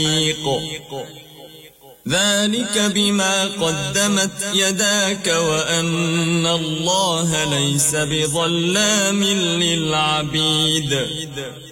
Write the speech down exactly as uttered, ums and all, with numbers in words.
ذلك بما قدمت يداك وأن الله ليس بظلام للعبيد.